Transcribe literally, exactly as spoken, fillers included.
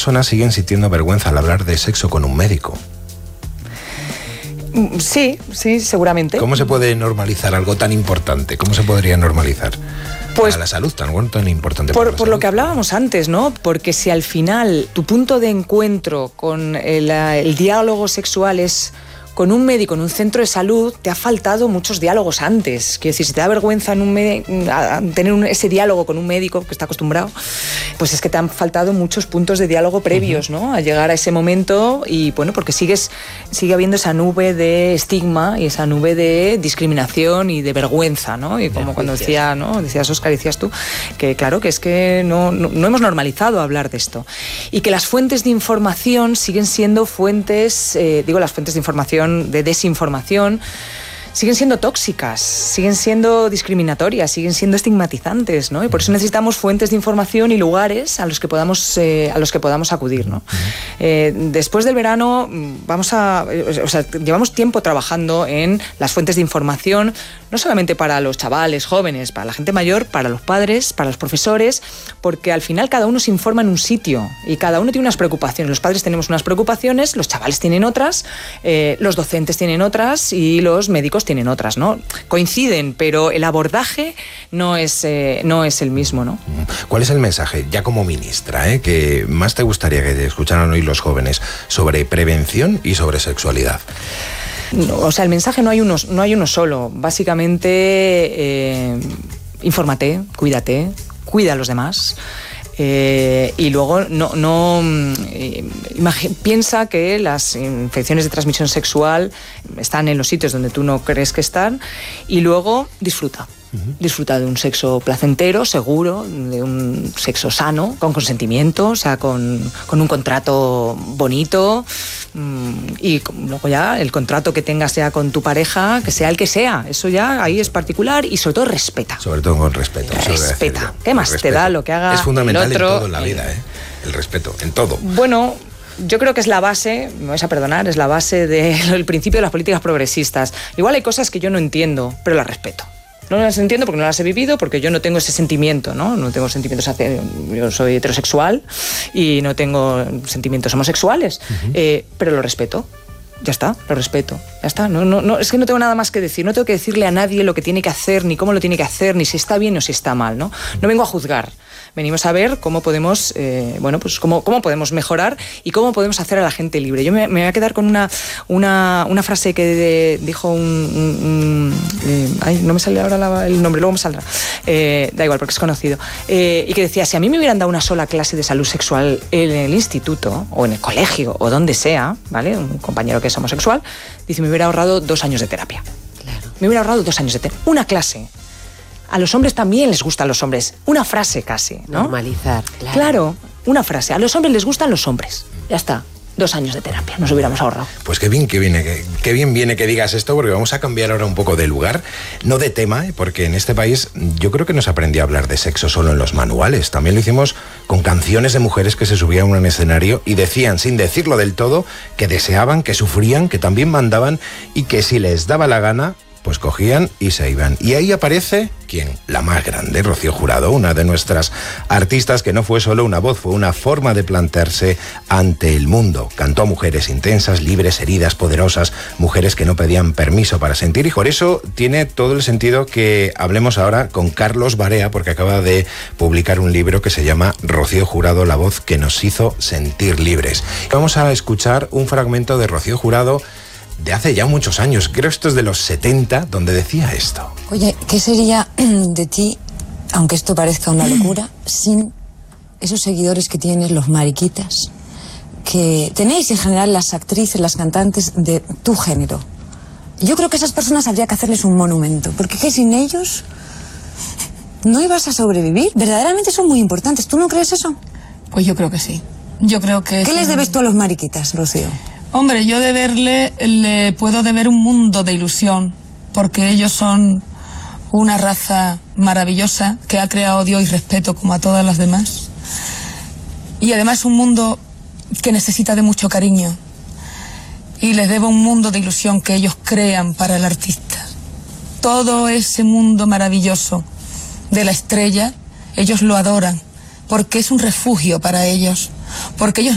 personas siguen sintiendo vergüenza al hablar de sexo con un médico. Sí, sí, seguramente. ¿Cómo se puede normalizar algo tan importante? ¿Cómo se podría normalizar? Pues, a la salud, tan bueno, tan importante. Por, para por lo que hablábamos antes, ¿no? Porque si al final tu punto de encuentro con el, el diálogo sexual es con un médico en un centro de salud, te ha faltado muchos diálogos antes. Quiero decir, si te da vergüenza en un tener un, ese diálogo con un médico que está acostumbrado, pues es que te han faltado muchos puntos de diálogo previos, ¿no? A llegar a ese momento y, bueno, porque sigues, sigue habiendo esa nube de estigma y esa nube de discriminación y de vergüenza, ¿no? Y como cuando decía, ¿no? Decías, Óscar, decías tú, que claro, que es que no, no, no hemos normalizado hablar de esto. Y que las fuentes de información siguen siendo fuentes, eh, digo, las fuentes de información de desinformación, siguen siendo tóxicas, siguen siendo discriminatorias, siguen siendo estigmatizantes, ¿no? Y por eso necesitamos fuentes de información y lugares a los que podamos, eh, a los que podamos acudir, ¿no? Eh, después del verano vamos a, o sea, llevamos tiempo trabajando en las fuentes de información, no solamente para los chavales jóvenes, para la gente mayor, para los padres, para los profesores, porque al final cada uno se informa en un sitio y cada uno tiene unas preocupaciones. Los padres tenemos unas preocupaciones, los chavales tienen otras, eh, los docentes tienen otras y los médicos tienen otras, ¿no? Coinciden, pero el abordaje no es, eh, no es el mismo, ¿no? ¿Cuál es el mensaje, ya como ministra, eh, que más te gustaría que te escucharan hoy los jóvenes sobre prevención y sobre sexualidad? No, o sea, el mensaje no hay uno, no hay uno solo. Básicamente, eh, infórmate, cuídate, cuida a los demás. Eh, y luego no, no eh, imagi- piensa que las infecciones de transmisión sexual están en los sitios donde tú no crees que están y luego disfruta. Uh-huh. Disfruta de un sexo placentero, seguro, de un sexo sano, con consentimiento, o sea, con, con un contrato bonito mmm, y luego ya el contrato que tengas sea con tu pareja, que sea el que sea, eso ya ahí es particular y sobre todo respeta. Sobre todo con respeto. Respeta. ¿Qué más respeto. te da lo que haga es fundamental el otro? En todo en la vida, ¿eh? El respeto, en todo. Bueno, yo creo que es la base, me vais a perdonar, es la base del principio de las políticas progresistas. Igual hay cosas que yo no entiendo, pero las respeto. No las entiendo porque no las he vivido, porque yo no tengo ese sentimiento, ¿no? No tengo sentimientos hacia... Yo soy heterosexual y no tengo sentimientos homosexuales, uh-huh. eh, pero lo respeto. Ya está, lo respeto. Ya está. No, no, no, es que no tengo nada más que decir. No tengo que decirle a nadie lo que tiene que hacer, ni cómo lo tiene que hacer, ni si está bien o si está mal, ¿no? No vengo a juzgar. Venimos a ver cómo podemos, eh, bueno, pues cómo, cómo podemos mejorar y cómo podemos hacer a la gente libre. Yo me, me voy a quedar con una, una, una frase que de, dijo un... un, un eh, ay, no me sale ahora la, el nombre, luego me saldrá. Eh, da igual, porque es conocido. Eh, y que decía, si a mí me hubieran dado una sola clase de salud sexual en el instituto, o en el colegio, o donde sea, ¿vale? Un compañero que es homosexual, dice, me hubiera ahorrado dos años de terapia. Claro. Me hubiera ahorrado dos años de terapia. Una clase. A los hombres también les gustan los hombres. Una frase casi, ¿no? Normalizar, claro. Claro, una frase. A los hombres les gustan los hombres. Ya está. Dos años de terapia, nos hubiéramos ahorrado. Pues qué bien que viene, que, qué bien viene que digas esto, porque vamos a cambiar ahora un poco de lugar, no de tema, ¿eh? Porque en este país yo creo que no se aprendió a hablar de sexo solo en los manuales. También lo hicimos con canciones de mujeres que se subían a un escenario y decían, sin decirlo del todo, que deseaban, que sufrían, que también mandaban y que si les daba la gana, pues cogían y se iban. Y ahí aparece, ¿quién? La más grande, Rocío Jurado, una de nuestras artistas que no fue solo una voz, fue una forma de plantarse ante el mundo. Cantó a mujeres intensas, libres, heridas, poderosas, mujeres que no pedían permiso para sentir, y por eso tiene todo el sentido que hablemos ahora con Carlos Barea, porque acaba de publicar un libro que se llama Rocío Jurado, la voz que nos hizo sentir libres. Vamos a escuchar un fragmento de Rocío Jurado de hace ya muchos años, creo esto es de los setenta, donde decía esto. Oye, ¿qué sería de ti, aunque esto parezca una locura, sin esos seguidores que tienes, los mariquitas, que tenéis en general las actrices, las cantantes de tu género? Yo creo que a esas personas habría que hacerles un monumento, porque que sin ellos no ibas a sobrevivir. Verdaderamente son muy importantes. ¿Tú no crees eso? Pues yo creo que sí. Yo creo que... ¿Qué les debes tú a los mariquitas, Rocío? Hombre, yo deberle, le puedo deber un mundo de ilusión, porque ellos son una raza maravillosa que ha creado Dios y respeto como a todas las demás. Y además un mundo que necesita de mucho cariño. Y les debo un mundo de ilusión que ellos crean para el artista. Todo ese mundo maravilloso de la estrella, ellos lo adoran, porque es un refugio para ellos, porque ellos